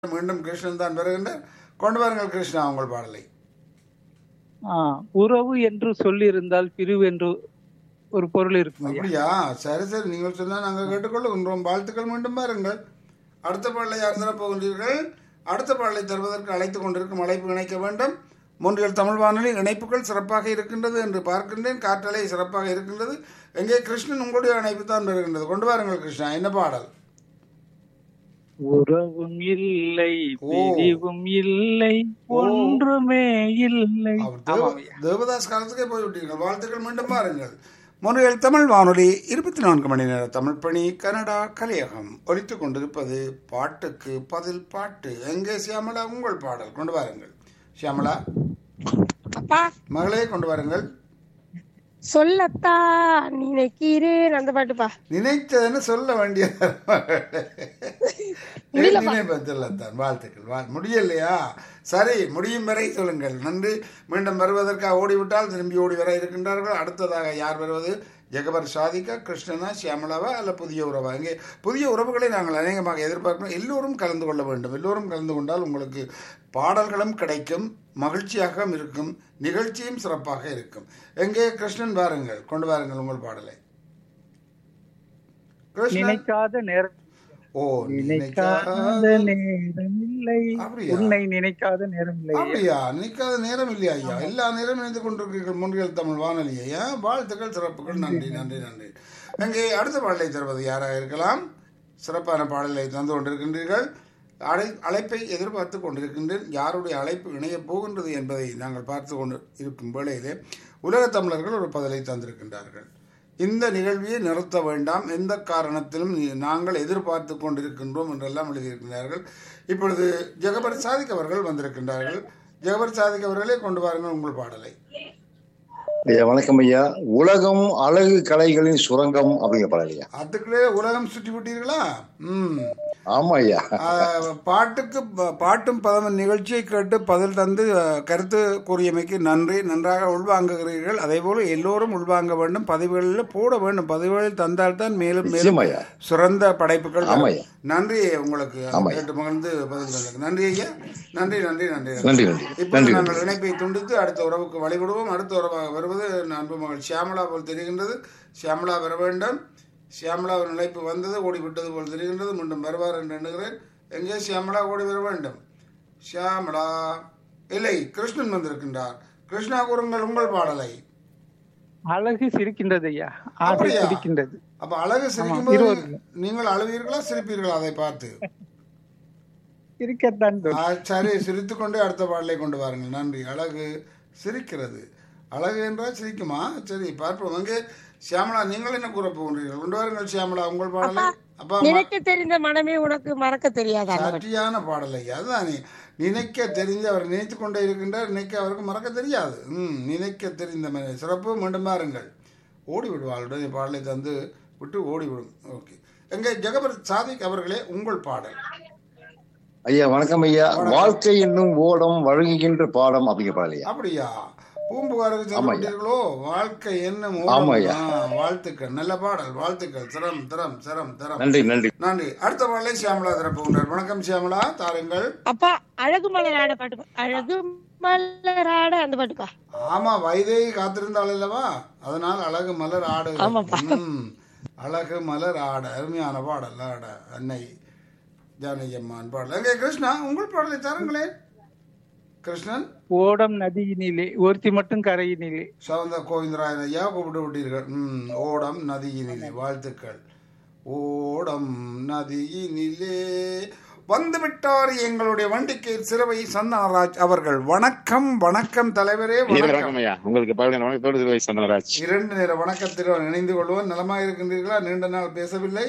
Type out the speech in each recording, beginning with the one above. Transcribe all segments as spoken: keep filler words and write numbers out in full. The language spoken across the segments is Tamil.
மீண்டும் கிருஷ்ணன் தான் வருகின்றார். கொண்டு வாருங்கள் கிருஷ்ணா உங்கள் பாடலை. ஆ, உறவு என்று சொல்லியிருந்தால் பிரிவு என்று ஒரு பொருள் இருக்கும் ஐயா. அப்படியா? சரி சரி, நீங்கள் சொன்னால் நாங்கள் கேட்டுக்கொள்ளுகின்றோம். வாழ்த்துக்கள், மீண்டும் பாருங்கள். அடுத்த பாடலை யார் தரப் போகின்றீர்கள்? அடுத்த பாடலை தருவதற்கு அழைத்துக் கொண்டிருக்கும் அழைப்பு இணைக்க வேண்டும். மூன்றில் தமிழ் வானொலி இணைப்புகள் சிறப்பாக இருக்கின்றது என்று பார்க்கின்றேன். காற்றலை சிறப்பாக இருக்கின்றது. எங்கே கிருஷ்ணன், உங்களுடைய இணைப்பு தான் வருகின்றது. கொண்டு வாருங்கள் கிருஷ்ணா, என்ன பாடல்? உறவும் இல்லை, ஓ. பிரிவும் இல்லை, ஒன்றுமே இல்லை. அவர் தேவ- தேவதாஸ் காலத்துக்கே போய்விட்டீர்கள். வாழ்த்துக்கள், மீண்டும் பாருங்கள். முறையில் தமிழ் வானொலி இருபத்தி நான்கு மணி நேர தமிழ் பணி கனடா கலையகம் ஒலித்துக் கொண்டிருப்பது பாட்டுக்கு பதில் பாட்டு. எங்கே சியாமலா, உங்கள் பாடல் கொண்டு வாருங்கள். சியாமலா அப்பா மகளே, கொண்டு வாருங்கள். சொல்லத்தா நினைக்கிறேன் அந்த பாட்டுப்பா. நினைத்ததுன்னு சொல்ல வேண்டிய நினைப்பதில்லைத்தான். வாழ்த்துக்கள். வா- முடியலையா? சரி, முடியும் வரை சொல்லுங்கள். நன்றி. மீண்டும் வருவதற்காக ஓடிவிட்டால் திரும்பி ஓடி வர இருக்கின்றார்கள். அடுத்ததாக யார் வருவது? ஜெகபர் சாதிகா, கிருஷ்ணனா, சியாமலாவா அல்ல புதிய உறவா? இங்கே புதிய உறவுகளை நாங்கள் அநேகமாக எதிர்பார்க்கிறோம். எல்லோரும் கலந்து கொள்ள வேண்டும். எல்லோரும் கலந்து கொண்டால் உங்களுக்கு பாடல்களும் கிடைக்கும், மகிழ்ச்சியாகவும் இருக்கும், நிகழ்ச்சியும் சிறப்பாக இருக்கும். எங்கே கிருஷ்ணன், வாருங்கள், கொண்டு வாருங்கள் உங்கள் பாடலை. கிருஷ்ணன். நினைக்காத நேரம் ஓ, நினைக்காத நினைக்காத நேரம் இல்லை, அப்படியா? உன்னை நினைக்காத நேரம் இல்லை. அப்படியா? நினைக்காத நேரம் இல்லையா ஐயா? எல்லா நேரம் நினைத்து கொண்டிருக்கிறீர்கள் முன்கள் தமிழ் வானொலியை. ஐயா, வாழ்த்துக்கள், சிறப்புகள். நன்றி நன்றி நன்றி. அங்கே அடுத்த பாடலை தருவது யாராக இருக்கலாம்? சிறப்பான பாடலை தந்து கொண்டிருக்கின்றீர்கள். அழை அழைப்பை எதிர்பார்த்து கொண்டிருக்கின்றேன். யாருடைய அழைப்பு இணையப் போகின்றது என்பதை நாங்கள் பார்த்து கொண்டு இருக்கும் வேளையிலே உலகத் தமிழர்கள் ஒரு பதிலை தந்திருக்கின்றார்கள். இந்த நிகழ்வியை நிறுத்த வேண்டாம், எந்த காரணத்திலும் நீ- நாங்கள் எதிர்பார்த்து கொண்டிருக்கின்றோம் என்றெல்லாம் எழுதியிருக்கிறார்கள். இப்பொழுது ஜெகபர் சாதிக் அவர்கள் வந்திருக்கின்றார்கள். ஜெகபர் சாதிக் அவர்களே, கொண்டு வாருங்கள் உங்கள் பாடலை. ஐயா வணக்கம் ஐயா. உலகம் அழகு கலைகளின் சுரங்கம் அப்படிங்கிற பாடல் ஐயா. அதுக்குள்ளே உலகம் சுற்றி விட்டீர்களா? ம். ஆமா ஐயா. ஆஹ், பாட்டுக்கு ப- பாட்டும் பதம் நிகழ்ச்சியை கேட்டு பதில் தந்து அஹ், கருத்து கூறியமைக்கு நன்றி. நன்றாக உள்வாங்குகிறீர்கள். அதே போல எல்லோரும் உள்வாங்க வேண்டும். பதிவுகளில் போட வேண்டும். பதிவுகளில் தந்தால்தான் மேலும் மேலும் நிச்சயம் ஐயா. சிறந்த படைப்புகள் வரும். ஆமா ஐயா. நன்றி உங்களுக்கு. ஆமா. கேட்டு மகிழ்ந்து பதில் தந்தது. நன்றி ஐயா. நன்றி நன்றி நன்றி நன்றி நன்றி இப்போது நன்றி நாங்கள் நன்றி. இணைப்பை துண்டித்து அடுத்த உறவுக்கு வழிவிடுவோம். அடுத்த உறவாக வருவது அன்பு மகள் சியாமலா போல் தெரிகின்றது. சியாமலா வர வேண்டும். சியாமலா ஒரு நிலைப்பு வந்தது, ஓடிவிட்டது போல் தெரிகின்றது. மீண்டும் வருவார் என்று எண்ணுகிறேன். எங்கே சியாமலா? ஓடி வர வேண்டும். சியாமலா இல்லை, கிருஷ்ணன் வந்திருக்கின்றார். கிருஷ்ணா, கூறுங்கள் உங்கள் பாடலை. அழகு சிரிக்கின்றது ஐயா, ஆசை அப்படியா? சிரிக்கின்றது. அப்ப அழகு ஆமா, சிரிக்கும்போது இருவரும். நீங்கள் அழுவீர்களா, சிரிப்பீர்களா அதை பார்த்து? சிரிக்கத்தான் ஆ, தோணும். சரி, சிரித்துக்கொண்டே அடுத்த பாடலை கொண்டு வாருங்கள். நன்றி. அழகு சிரிக்கிறது. அழகு என்றால் சிரிக்குமா? சரி, பார்ப்போம். அங்கே சியாமலா, நீங்கள் என்ன கூற போகின்றீர்கள்? கொண்டு வாருங்கள் சியாமலா உங்கள் பாடலை. அப்பா அம்மா, நினைக்க தெரிந்த மனமே உனக்கு மறக்க தெரியாதா? சட்டியான பாடலை. அதுதான் நினைக்க தெரிந்து அவர் நினைத்து கொண்டே இருக்கின்றார். நினைக்க அவருக்கு மறக்க தெரியாது. ம், நினைக்க தெரிந்த மன சிறப்பு. மீண்டும் பாருங்கள். ஓடி விடுவாள் உடனே பாடலை தந்து விட்டு ஓடிவிடும். ஓகே, எங்கே ஜெகபர் சாதிக் அவர்களே, உங்கள் பாடல். ஐயா வணக்கம் ஐயா. வாழ்க்கை என்னும் ஓடம் வழங்குகின்ற பாடம் அப்படிங்கிற பாடல் ஐயா. அப்படியா? பூம்புகாருக்கு சென்று ஆமா ஐயா. விட்டீர்களோ? வாழ்க்கை என்ன ஆமா ஐயா. வாழ்த்துக்கள், நல்ல பாடல். வாழ்த்துக்கள். சிரம் திறம் சிரம் திறம். நன்றி நன்றி. நன்றி. அடுத்த பாடலை சியாமலா தரப்போகின்றார். வணக்கம் சியாமலா, தாருங்கள். அப்பா அழகு மலராட பாட்டுப்பா. அழகு மலராட அந்த பாட்டுப்பா. ஆமா, வைதேகி காத்திருந்தாள் அல்லவா, அதனால் அழகு மலர் ஆடு. ஆமாப்பா. ம், அழகு மலர் ஆட. அருமையான பாடல். ஆட அன்னை ஜானகி அம்மான் பாடல். எங்கே கிருஷ்ணா, உங்கள் பாடலை தாருங்களேன். கிருஷ்ணன். ஓடம் நதியினிலே ஒருத்தி மட்டும் கரையினிலே. சவுந்த கோவிந்தராயன் ஐயா கூப்பிட்டு விட்டீர்கள். ம், ஓடம் நதியினிலே. வாழ்த்துக்கள். ஓடம் நதியினிலே வந்து விட்டார் எங்களுடைய வண்டிக்கு சிறுவை சந்தனராஜ் அவர்கள். வணக்கம் வணக்கம் தலைவரே, வணக்கம். வணக்கம் ஐயா. உங்களுக்கு பல்வேறு வணக்கத்தோடு திருவை சந்தனராஜ். இரண்டு நேர வணக்கத்தில் இணைந்து கொள்வோம். நலமாக இருக்கின்றீர்களா? நீண்ட நாள் பேசவில்லை.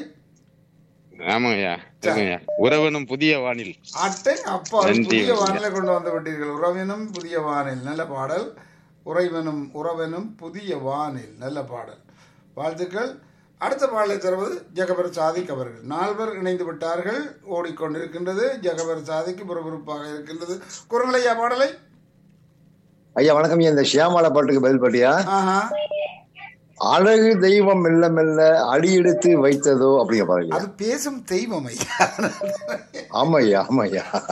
ஆமாங்க ஐயா. சரிங்க ஐயா. உறவனும் புதிய வானில். அட்டை அப்பா, நன்றி. புதிய வானிலை கொண்டு வந்து விட்டீர்கள். உறவினும் புதிய வானில். நல்ல பாடல். உறைவனும் உறவனும் புதிய வானில். நல்ல பாடல். வாழ்த்துக்கள். அடுத்த பாடலை தருவது ஜெகபர் சாதிக் அவர்கள். நால்வர் இணைந்து விட்டார்கள். ஓடிக்கொண்டிருக்கின்றது. ஜெகபர் சாதிக்கு புறப்புறுப்பாக இருக்கின்றது. குரங்களையா பாடலை. ஐயா வணக்கம் ஐயா. இந்த ஷியாமாலா பாட்டுக்கு பதில் பாட்டியா? ஆஹா. அழகு தெய்வம் மெல்ல மெல்ல அடியெடுத்து வைத்ததோ அப்படிங்க பாருங்க. அது பேசும் தெய்வம் ஐயா. ஆமா ஐயா, ஆமா ஐயா.